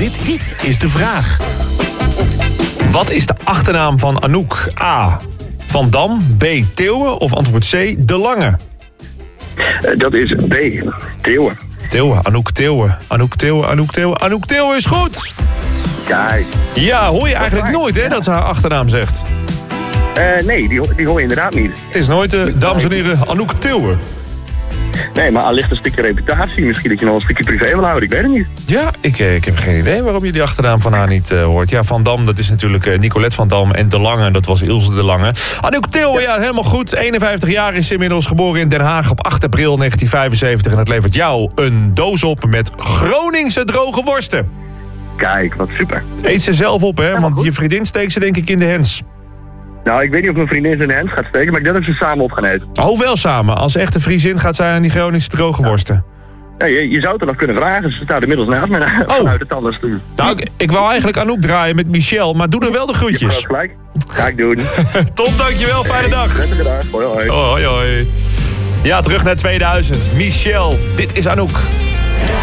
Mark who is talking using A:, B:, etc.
A: Dit is de vraag. Wat is de achternaam van Anouk? A. Van Dam, B. Theeuwen of antwoord C. De Lange?
B: Dat is B. Theeuwen.
A: Theeuwen, Anouk Theeuwen. Anouk Theeuwen, Anouk Theeuwen. Anouk Theeuwen is goed!
B: Kijk.
A: Ja, hoor je eigenlijk nooit hè, dat ze haar achternaam zegt.
B: Nee, die hoor je inderdaad niet.
A: Het is nooit, dames en heren, Anouk Theeuwen.
B: Nee, maar allicht een stukje reputatie. Misschien dat je nog een stukje privé wil houden, ik weet het niet.
A: Ja, ik heb geen idee waarom je die achternaam van haar niet hoort. Ja, Van Dam, dat is natuurlijk Nicolette van Dam. En De Lange, dat was Ilse De Lange. Anouk Theeuwen, ja, helemaal goed. 51 jaar is inmiddels, geboren in Den Haag op 8 april 1975. En dat levert jou een doos op met Groningse droge worsten.
B: Kijk, wat super.
A: Eet ze zelf op, hè? Want je vriendin steekt ze denk ik in de hens.
B: Nou, ik weet niet of mijn vriendin zijn hand gaat steken, maar ik denk dat ze samen op gaan eten.
A: Oh, wel samen. Als echte Friesin gaat zij aan die Groningse droge worsten.
B: Ja, je zou het er nog kunnen vragen. Ze staat inmiddels naast mij vanuit de tandenstoel.
A: Nou, ik wou eigenlijk Anouk draaien met Michel, maar doe er wel de
B: Je
A: groetjes.
B: hebt gelijk. Ga ik doen.
A: Tom, dankjewel. Fijne dag.
B: Prettige dag. Hoi, hoi.
A: Hoi, hoi. Ja, terug naar 2000. Michel, dit is Anouk.